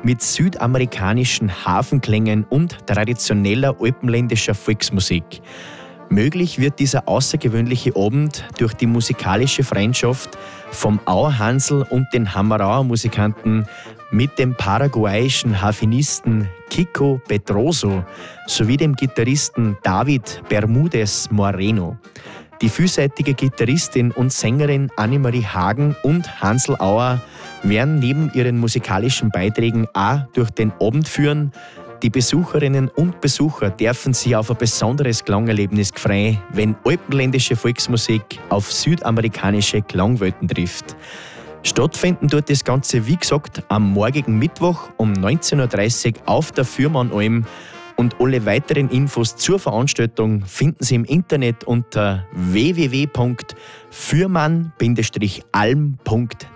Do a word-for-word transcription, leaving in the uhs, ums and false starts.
mit südamerikanischen Hafenklängen und traditioneller alpenländischer Volksmusik. Möglich wird dieser außergewöhnliche Abend durch die musikalische Freundschaft vom Auerhansl und den Hamarauer Musikanten mit dem paraguayischen Harfenisten Kiko Pedroso sowie dem Gitarristen David Bermudez Moreno. Die vielseitige Gitarristin und Sängerin Annemarie Hagen und Hansl Auer werden neben ihren musikalischen Beiträgen auch durch den Abend führen. Die Besucherinnen und Besucher dürfen sich auf ein besonderes Klangerlebnis freuen, wenn alpenländische Volksmusik auf südamerikanische Klangwelten trifft. Stattfinden tut das Ganze, wie gesagt, am morgigen Mittwoch um neunzehn Uhr dreißig auf der Fürmannalm. Und alle weiteren Infos zur Veranstaltung finden Sie im Internet unter w w w punkt fürmann Bindestrich alm punkt